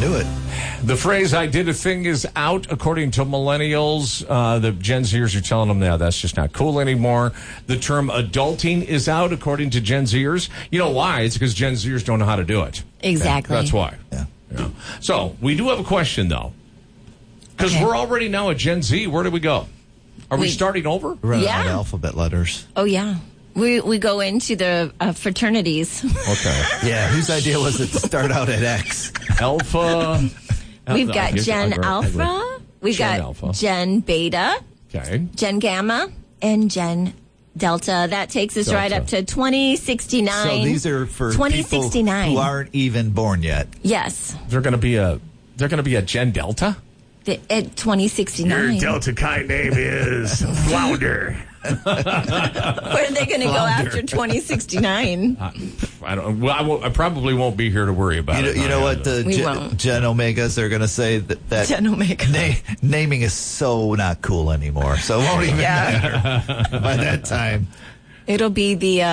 knew it. The phrase "I did a thing" is out, according to millennials. The Gen Zers are telling them that's just not cool anymore. The term adulting is out, according to Gen Zers. You know why? It's because Gen Zers don't know how to do it. Exactly. That's why. Yeah. So we do have a question, though. Because we're already now at Gen Z. Where do we go? Are we starting over? We're running out of alphabet letters. Oh, yeah. We go into the fraternities. Okay. Yeah, whose idea was it to start out at X? Alpha. We've got Gen Alpha. We've got Alpha. Gen Beta. Okay. Gen Gamma. And Gen Delta. That takes us right up to 2069. So these are for 2069. people who aren't even born yet. Yes. They're going to be a Gen Delta? At 2069. Delta kind name is Flounder. Where are they going to go after 2069? I don't. Well, I probably won't be here to worry about it. You know what? The won't. Gen Omegas are going to say that Gen Omega. Naming is so not cool anymore. So it won't even matter by that time. It'll be the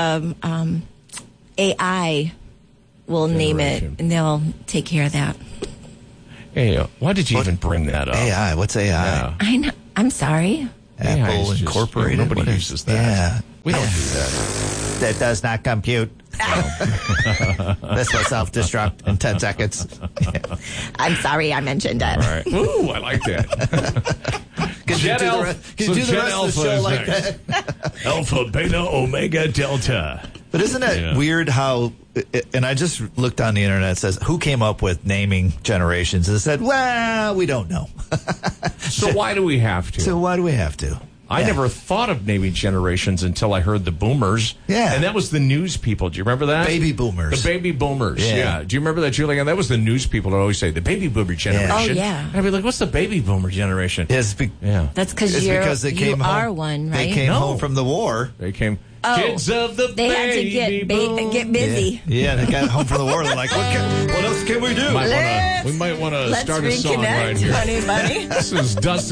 AI will name it, and they'll take care of that. Hey, why did you even bring that up? AI? What's AI? Yeah. I know. I'm sorry. AI Apple is just- Incorporated. nobody What is- uses that. Yeah. We don't do that. That does not compute. This will self-destruct in 10 seconds. I'm sorry I mentioned it. All right. Ooh, I like that. Can you do the rest of the show like that? Alpha, Beta, Omega, Delta. But isn't that weird how, and I just looked on the internet, it says, who came up with naming generations? And it said, well, we don't know. So why do we have to? So why do we have to? I never thought of naming generations until I heard the boomers. Yeah. And that was the news people. Do you remember that? Baby boomers. The baby boomers. Yeah. Yeah. Do you remember that, Julian? That was the news people that always say, the baby boomer generation. Oh, yeah. And I'd be like, what's the baby boomer generation? Yes, Yeah. That's it's because they came you home. are one, right? They came home from the war. They came. Oh, Kids of the they had to baby boom. get busy. Yeah, they got home from the war. They're like, what else can we do? We might want to Let's start a song right reconnect, here. honey bunny. This is Dustin.